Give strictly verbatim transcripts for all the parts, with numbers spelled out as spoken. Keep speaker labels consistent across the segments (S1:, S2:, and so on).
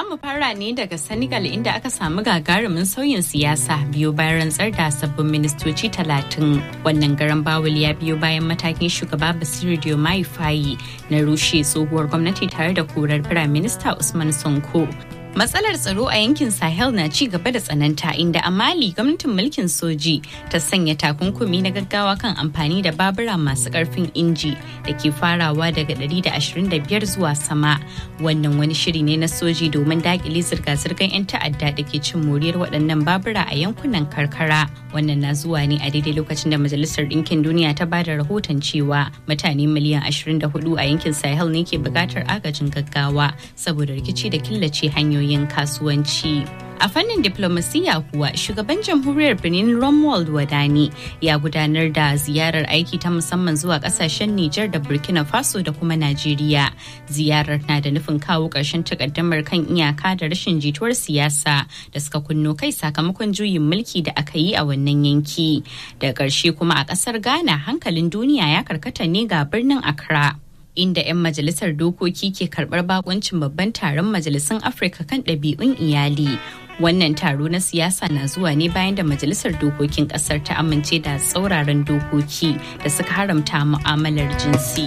S1: mu fara ne daga Senegal inda aka samu gagarumin sauyin siyasa biyo bayan rantsar da sabbin ministoci talatin. Wannan garan bawul ya biyo bayan matakin shugaba Bassirou Diomaye Faye na rushe tsohuwar gwamnati tare da korar Prime Minister Usman Sonko. Matsalar tsaro a yankin Sahel na ci gaba da tsananta inda a Mali gwamnatin mulkin soji ta sanya takunkumi na gaggawa kan amfani da babura masu karfin inji da ke farawa daga ɗari da ashirin da biyar zuwa sama. Wannan wani shiri ne na soji domin dakile zirga-zirgar 'yan ta'adda da ke cin moriyar waɗannan babura a yankunan karkara. Wannan na zuwa ne a daidai lokacin da Majalisar Ɗinkin Duniya ta ba da rahoton cewa mutane miliyan ashirin da hudu a yankin Sahel ne ke buƙatar agajin gaggawa saboda rikici da killace hanyoyi yin kasuwanci. A fannin diplomasiya kuwa shugaban jamhuriyar Benin Romuald Wadani ya gudanar da ziyarar aiki ta musamman zuwa kasashen Nijar da Burkina Faso da kuma Najeriya. Ziyarar na da nufin kawo ƙarshen takaddamar kan iyaka da rashin jituwar siyasa da suka kunno kai sakamakon juyin mulki da aka yi a wannan yanki. Da ƙarshe kuma a ƙasar Ghana hankalin duniya ya karkata ne ga birnin Accra, inda 'yan majalisar dokoki ke karɓar bakuncin babban taron majalisun Afirka kan ɗabi'un iyali. Wannan taro na siyasa na zuwa ne bayan da majalisar dokokin ƙasar ta amince da tsauraran dokoki da suka haramta mu'amalar jinsi.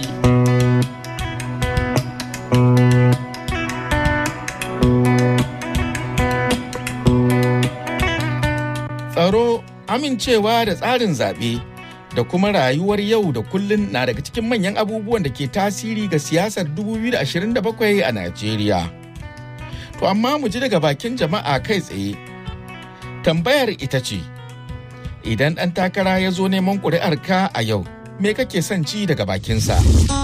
S2: Tsaro, amincewa da tsarin zaɓe da kuma rayuwar yau da kullun na daga cikin manyan abubuwan da ke tasiri ga siyasar dubu biyu da ashirin da bakwai a Najeriya. To amma mu ji daga bakin jama'a kai tsaye. Tambayar ita ce, idan ɗan takara ya zo neman ƙuri'arka a yau, me kake son ci daga bakinsa?